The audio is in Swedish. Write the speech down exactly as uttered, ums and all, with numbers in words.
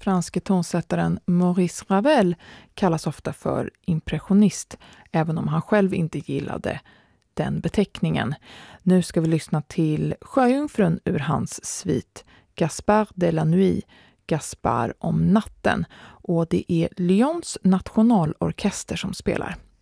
Franske tonsättaren Maurice Ravel kallas ofta för impressionist, även om han själv inte gillade den beteckningen. Nu ska vi lyssna till Sjöjungfrun ur hans svit Gaspard de la Nuit, Gaspard om natten. Och det är Lyons nationalorkester som spelar.